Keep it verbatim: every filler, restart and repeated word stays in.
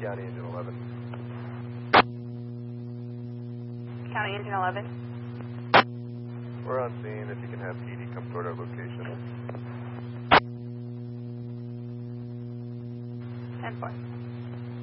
County Engine eleven. County Engine eleven. We're on scene. If you can have P D come toward our location. ten four.